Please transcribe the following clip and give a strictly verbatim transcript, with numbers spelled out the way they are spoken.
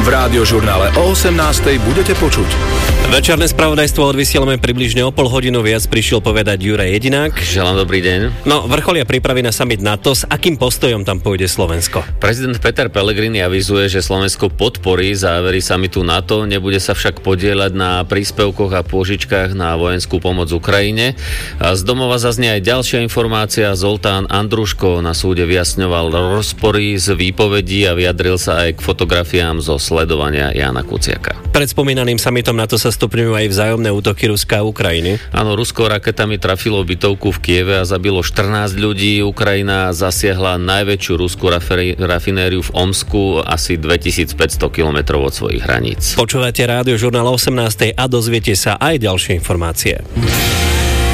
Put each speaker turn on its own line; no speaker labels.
Rádiožurnále o osemnástej budete počuť.
Večerné spravodajstvo odvysielame približne o pol hodinu viac, prišiel povedať Juraj Jedinák.
Želám dobrý deň.
No, vrcholia prípravy na summit NATO, s akým postojom tam pôjde Slovensko?
Prezident Peter Pellegrini avizuje, že Slovensko podporí závery summitu NATO, nebude sa však podieľať na príspevkoch a pôžičkách na vojenskú pomoc Ukrajine. A z domova zaznie aj ďalšia informácia. Zoltán Andruško na súde vyjasňoval rozpory z výpovedí a vyjadril sa aj k fotografiám zo sledovania Jána Kuciaka.
Pred spomínaným summitom NATO sa stupňujú aj vzájomné útoky Ruska a Ukrajiny.
Áno, Rusko raketami trafilo bytovku v Kieve a zabilo štrnásť ľudí. Ukrajina zasiahla najväčšiu ruskú raferi- rafinériu v Omsku asi dvetisícpäťsto kilometrov od svojich hraníc.
Počúvate Rádiožurnál osemnástej a dozviete sa aj ďalšie informácie.